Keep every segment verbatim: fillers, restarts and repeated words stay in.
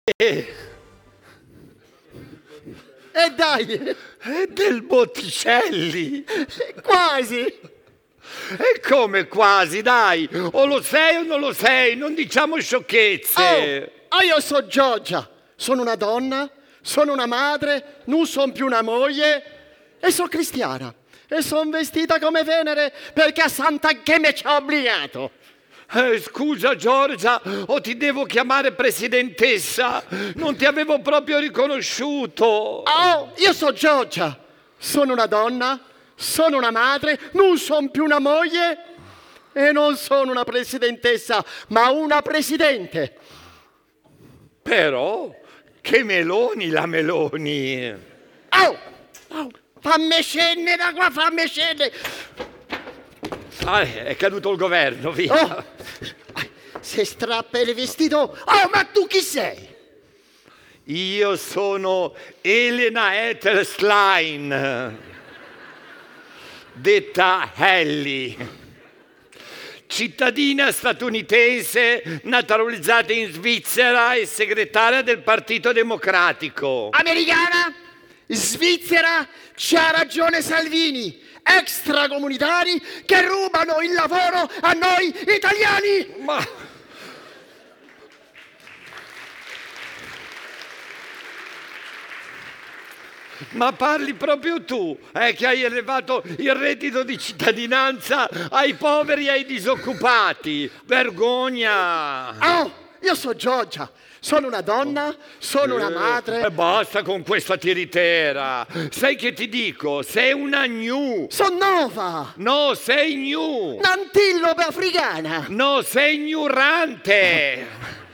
E E dai, è del Botticelli. quasi. E come quasi, dai, o lo sei o non lo sei, non diciamo sciocchezze. Oh, ah, io sono Giorgia, sono una donna, sono una madre, non sono più una moglie e sono cristiana. E sono vestita come Venere perché a Sant'Aghe mi ci ha obbligato. Eh, scusa Giorgia, o ti devo chiamare presidentessa? Non ti avevo proprio riconosciuto. Oh, io sono Giorgia, sono una donna, sono una madre, non sono più una moglie e non sono una presidentessa, ma una presidente. Però, che meloni la Meloni. Oh, oh, fammi scendere da qua, fammi scendere. Ah, è caduto il governo, via. Oh, se strappa il vestito. Oh, ma tu chi sei? Io sono Elena Etterstein, detta Ellie, cittadina statunitense naturalizzata in Svizzera e segretaria del Partito Democratico. Americana? Svizzera? C'ha ragione Salvini. Extracomunitari che rubano il lavoro a noi italiani. Ma... Ma parli proprio tu, eh, che hai elevato il reddito di cittadinanza ai poveri e ai disoccupati. Vergogna! Oh, io sono Giorgia, sono una donna, sono una madre. E basta con questa tiritera. Sai che ti dico? Sei una gnu. Sono nova, No, sei gnu. un'antillope africana. No, sei ignorante.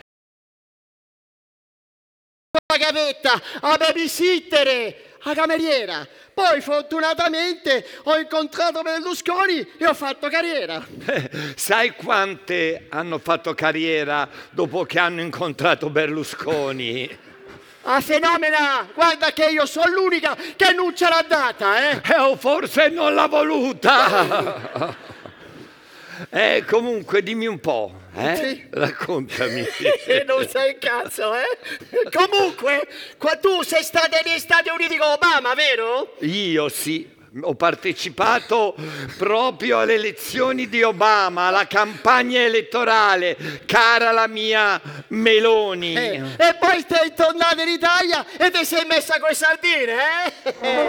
La gavetta, a babysitter, a cameriera. Poi fortunatamente ho incontrato Berlusconi e ho fatto carriera. Sai quante hanno fatto carriera dopo che hanno incontrato Berlusconi? Ah, fenomena! Guarda che io sono l'unica che non ce l'ha data, eh! Eh, o forse non l'ha voluta. Eh, comunque, dimmi un po', eh? Sì. Raccontami. Non sai il cazzo, eh? Comunque, qua tu sei stato negli Stati Uniti con Obama, vero? Io sì, ho partecipato proprio alle elezioni di Obama, alla campagna elettorale, cara la mia Meloni. Eh, e poi sei tornato in Italia e ti sei messa con le sardine, eh?